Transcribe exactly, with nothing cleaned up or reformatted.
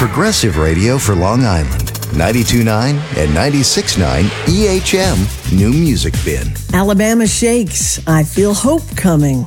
progressive radio for Long Island. ninety-two point nine and ninety-six point nine E H M New Music Bin. Alabama Shakes, I Feel Hope Coming.